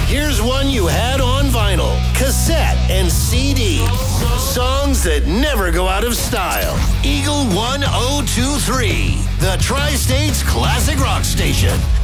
Here's one you had on vinyl, cassette, and CD. Songs that never go out of style. Eagle 1023, the Tri-States Classic Rock Station.